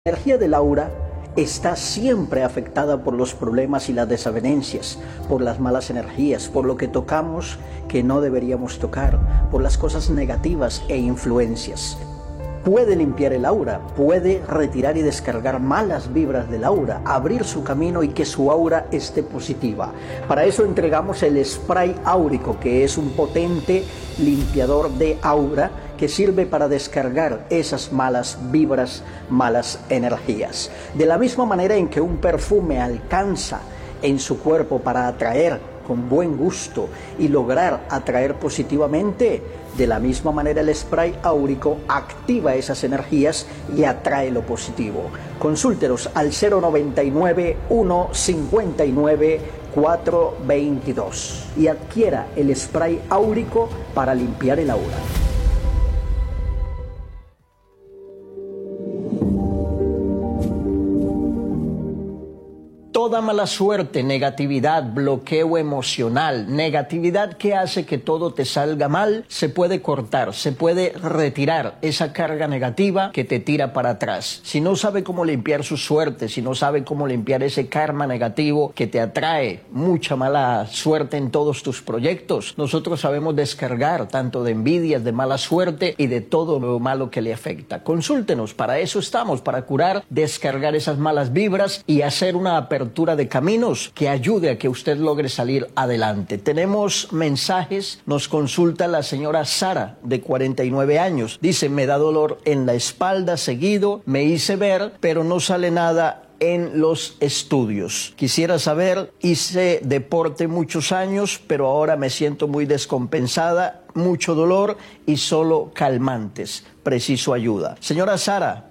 La energía del aura está siempre afectada por los problemas y las desavenencias, por las malas energías, por lo que tocamos que no deberíamos tocar, por las cosas negativas e influencias. Puede limpiar el aura, puede retirar y descargar malas vibras del aura, abrir su camino y que su aura esté positiva. Para eso entregamos el spray áurico, que es un potente limpiador de aura que sirve para descargar esas malas vibras, malas energías. De la misma manera en que un perfume alcanza en su cuerpo para atraer con buen gusto y lograr atraer positivamente, de la misma manera el spray áurico activa esas energías y atrae lo positivo. Consúltenos al 099 159 422 y adquiera el spray áurico para limpiar el aura. Toda mala suerte, negatividad, bloqueo emocional, negatividad que hace que todo te salga mal, se puede cortar, se puede retirar esa carga negativa que te tira para atrás. Si no sabe cómo limpiar su suerte, si no sabe cómo limpiar ese karma negativo que te atrae mucha mala suerte en todos tus proyectos, nosotros sabemos descargar tanto de envidias, de mala suerte y de todo lo malo que le afecta. Consúltenos, para eso estamos, para curar, descargar esas malas vibras y hacer una apertura de caminos que ayude a que usted logre salir adelante. Tenemos mensajes, nos consulta la señora Sara, de 49 años. Dice, me da dolor en la espalda seguido, me hice ver, pero no sale nada en los estudios. Quisiera saber, hice deporte muchos años, pero ahora me siento muy descompensada, mucho dolor y solo calmantes. Preciso ayuda. Señora Sara,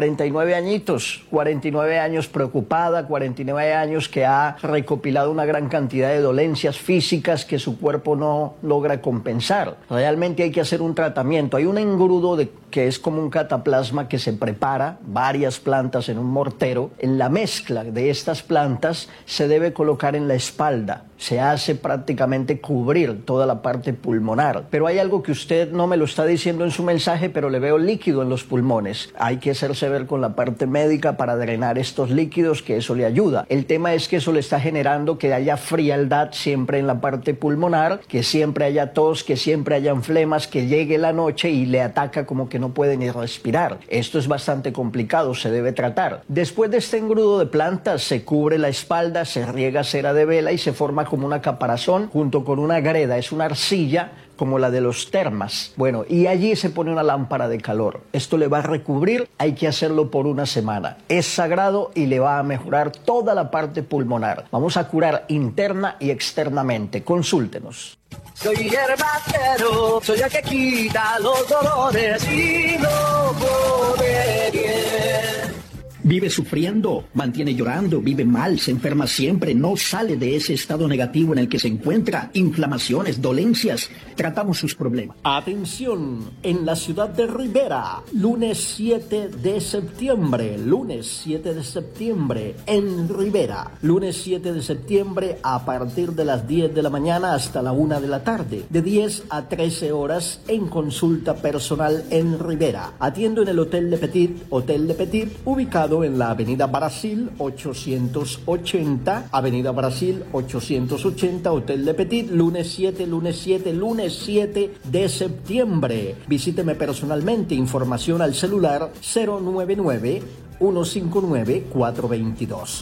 49 añitos, 49 años preocupada, 49 años que ha recopilado una gran cantidad de dolencias físicas que su cuerpo no logra compensar. Realmente hay que hacer un tratamiento. Hay un engrudo que es como un cataplasma que se prepara, varias plantas en un mortero. En la mezcla de estas plantas se debe colocar en la espalda. Se hace prácticamente cubrir toda la parte pulmonar. Pero hay algo que usted no me lo está diciendo en su mensaje, pero le veo líquido en los pulmones. Hay que hacerse ver con la parte médica para drenar estos líquidos, que eso le ayuda. El tema es que eso le está generando que haya frialdad siempre en la parte pulmonar, que siempre haya tos, que siempre hayan flemas, que llegue la noche y le ataca como que no puede ni respirar. Esto es bastante complicado, se debe tratar. Después de este engrudo de plantas se cubre la espalda, se riega cera de vela y se forma como una caparazón junto con una greda, es una arcilla como la de los termas. Bueno, y allí se pone una lámpara de calor. Esto le va a recubrir, hay que hacerlo por una semana. Es sagrado y le va a mejorar toda la parte pulmonar. Vamos a curar interna y externamente. Consúltenos. Soy herbatero, soy el que quita los dolores y no come bien. Vive sufriendo, mantiene llorando, vive mal, se enferma siempre, no sale de ese estado negativo en el que se encuentra, inflamaciones, dolencias. Tratamos sus problemas. Atención, en la ciudad de Rivera, lunes 7 de septiembre, en Rivera, lunes 7 de septiembre a partir de las 10 de la mañana hasta la 1 de la tarde, de 10 a 13 horas en consulta personal en Rivera. Atiendo en el Hotel de Petit, ubicado en la Avenida Brasil 880, Hotel de Petit, lunes 7 de septiembre. Visíteme personalmente, información al celular 099 159-422.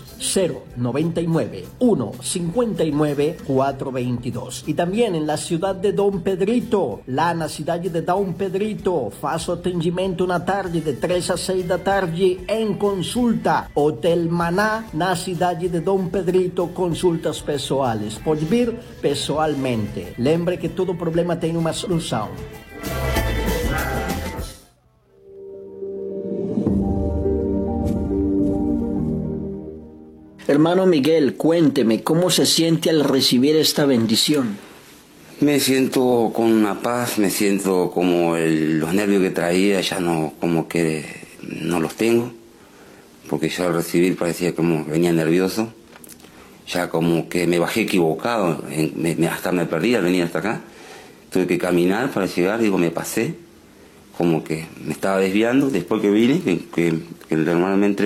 099-159-422. Y también en la ciudad de Dom Pedrito, la cidade de Dom Pedrito, faço atendimento na tarde de 3 a 6 da tarde em consulta. Hotel Maná, na cidade de Dom Pedrito, consultas pessoais. Pode vir pessoalmente. Lembre que todo problema tem uma solução. Hermano Miguel, cuénteme, ¿cómo se siente al recibir esta bendición? Me siento con una paz, me siento como los nervios que traía, ya no, como que no los tengo, porque ya al recibir parecía como venía nervioso, ya como que me bajé equivocado, hasta me perdí al venir hasta acá, tuve que caminar para llegar, digo, me pasé, como que me estaba desviando. Después que vine, que el hermano me entregó,